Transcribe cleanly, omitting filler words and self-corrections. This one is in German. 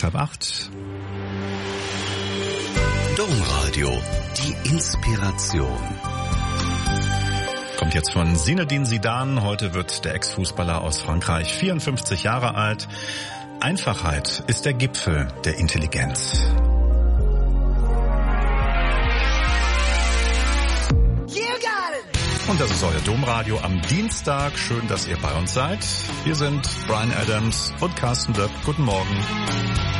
7:45. Domradio, die Inspiration. Kommt jetzt von Zinedine Zidane. Heute wird der Ex-Fußballer aus Frankreich 54 Jahre alt. Einfachheit ist der Gipfel der Intelligenz. Und das ist euer Domradio am Dienstag. Schön, dass ihr bei uns seid. Wir sind Brian Adams und Carsten Döpp. Guten Morgen.